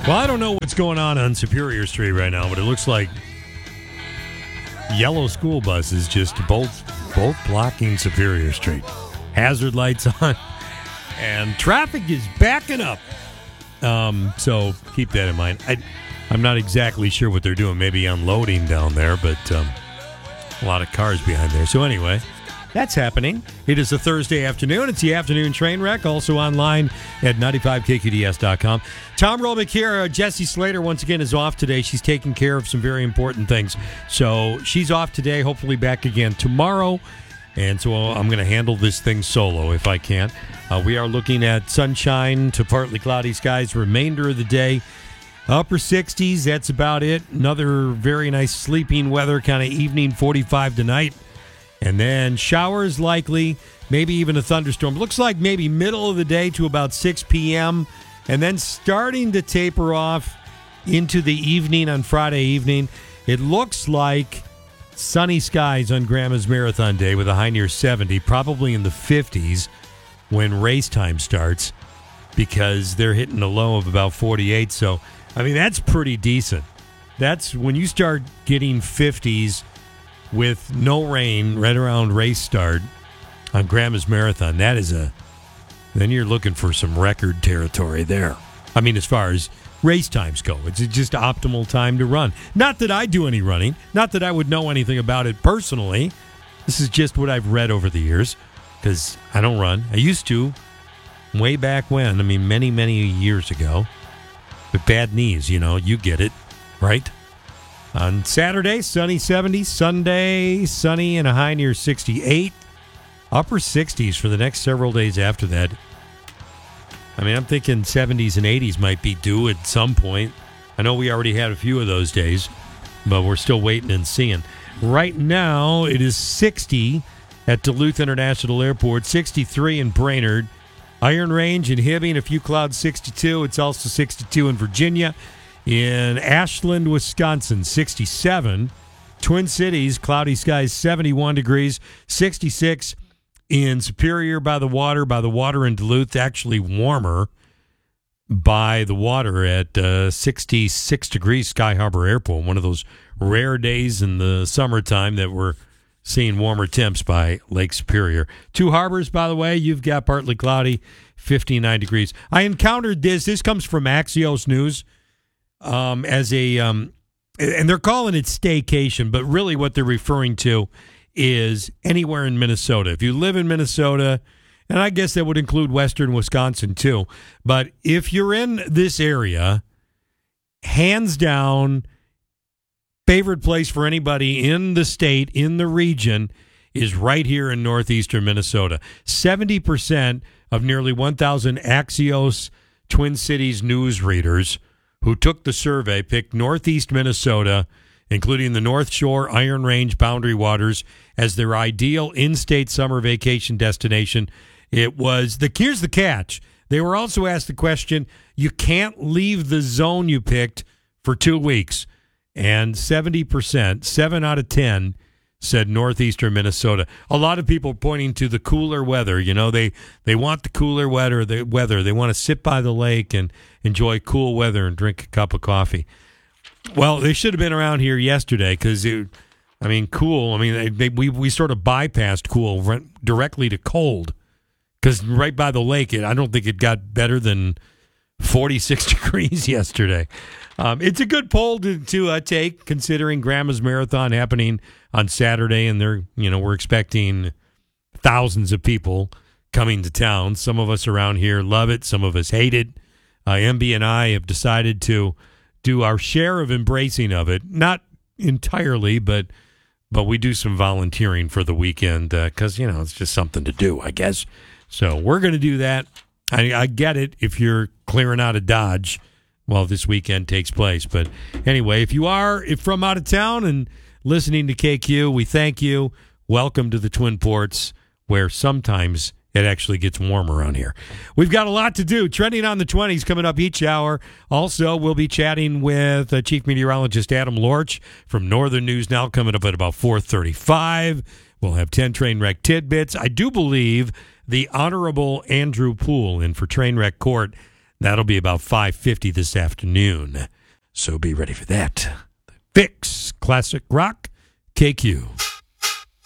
Well, I don't know what's going on Superior Street right now, but it looks like yellow school buses just both blocking Superior Street. Hazard lights on, and traffic is backing up. So keep that in mind. I'm not exactly sure what they're doing. Maybe unloading down there, but a lot of cars behind there. So anyway, that's happening. It is a Thursday afternoon. It's the Afternoon Train Wreck, also online at 95kqds.com. Tom Robick here. Jesse Slater, once again, is off today. She's taking care of some very important things. So she's off today, hopefully back again tomorrow. And so I'm going to handle this thing solo if I can. We are looking at sunshine to partly cloudy skies remainder of the day. Upper 60s, that's about it. Another very nice sleeping weather, kind of evening 45 tonight. And then showers likely, maybe even a thunderstorm. Looks like maybe middle of the day to about 6 p.m. And then starting to taper off into the evening on Friday evening. It looks like sunny skies on Grandma's Marathon Day with a high near 70, probably in the 50s when race time starts, because they're hitting a low of about 48. So, I mean, that's pretty decent. That's when you start getting 50s with no rain right around race start on Grandma's Marathon. Then you're looking for some record territory there. I mean, as far as race times go, it's just optimal time to run. Not that I do any running, not that I would know anything about it personally. This is just what I've read over the years, because I don't run. I used to way back when, I mean, many, many years ago. But bad knees, you get it, right? On Saturday, sunny 70s. Sunday, sunny and a high near 68. Upper 60s for the next several days after that. I mean, I'm thinking 70s and 80s might be due at some point. I know we already had a few of those days, but we're still waiting and seeing. Right now, it is 60 at Duluth International Airport, 63 in Brainerd. Iron Range and Hibbing, a few clouds, 62. It's also 62 in Virginia. In Ashland, Wisconsin, 67. Twin Cities, cloudy skies, 71 degrees. 66 in Superior by the water in Duluth, actually warmer by the water at 66 degrees, Sky Harbor Airport. One of those rare days in the summertime that we're seeing warmer temps by Lake Superior. Two Harbors, by the way, you've got partly cloudy, 59 degrees. I encountered this. This comes from Axios News. And they're calling it staycation, but really what they're referring to is anywhere in Minnesota. If you live in Minnesota, and I guess that would include western Wisconsin too, but if you're in this area, hands down, favorite place for anybody in the state, in the region, is right here in northeastern Minnesota. 70% of nearly 1,000 Axios Twin Cities news readers who took the survey picked northeast Minnesota, including the North Shore, Iron Range, Boundary Waters, as their ideal in-state summer vacation destination. Here's the catch. They were also asked the question, you can't leave the zone you picked for 2 weeks. And 70%, 7 out of 10, said northeastern Minnesota. A lot of people pointing to the cooler weather. They want the cooler weather. They want to sit by the lake and enjoy cool weather and drink a cup of coffee. Well, they should have been around here yesterday because, cool. We sort of bypassed cool, went directly to cold because right by the lake, I don't think it got better than 46 degrees yesterday. It's a good poll to take, considering Grandma's Marathon happening on Saturday, and we're expecting thousands of people coming to town. Some of us around here love it. Some of us hate it. MB and I have decided to do our share of embracing of it. Not entirely, but we do some volunteering for the weekend because, it's just something to do, I guess. So we're going to do that. I get it if you're clearing out of Dodge while this weekend takes place. But anyway, if you are from out of town and listening to KQ, we thank you. Welcome to the Twin Ports, where sometimes it actually gets warm around here. We've got a lot to do. Trending on the 20s coming up each hour. Also, we'll be chatting with Chief Meteorologist Adam Lorch from Northern News Now coming up at about 4:35. We'll have 10 train wreck tidbits. I do believe the Honorable Andrew Poole in for Trainwreck Court That'll be about 5:50 this afternoon. So be ready for that. Fix Classic Rock KQ.